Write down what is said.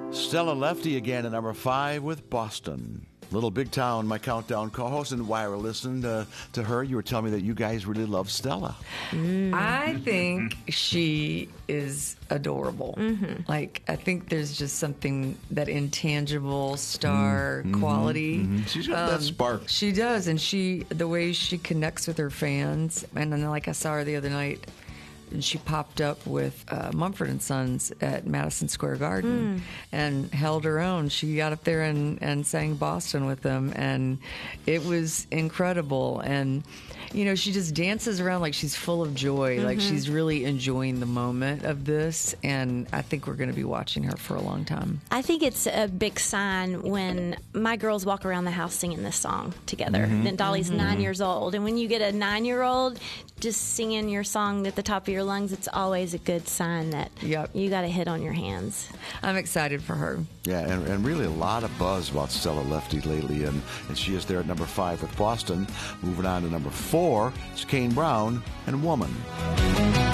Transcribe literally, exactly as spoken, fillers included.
Stella Lefty again at number five with Boston. Little Big Town, my countdown co-host, and while we're listening to, to her, you were telling me that you guys really love Stella. Mm. I think she is adorable. Mm-hmm. Like, I think there's just something, that intangible star mm-hmm. quality. Mm-hmm. She's got um, that spark. She does, and she, the way she connects with her fans, and then like I saw her the other night, and she popped up with uh, Mumford and Sons at Madison Square Garden mm. and held her own. She got up there and, and sang Boston with them, and it was incredible. And, you know, she just dances around like she's full of joy, mm-hmm. like she's really enjoying the moment of this, and I think we're going to be watching her for a long time. I think it's a big sign when my girls walk around the house singing this song together. Mm-hmm. Then Dolly's mm-hmm. nine years old, and when you get a nine-year-old just singing your song at the top of your lungs, it's always a good sign that yep. you got a hit on your hands. I'm excited for her. Yeah, and, and really a lot of buzz about Stella Lefty lately, and, and she is there at number five with Boston. Moving on to number four, it's Kane Brown and Woman.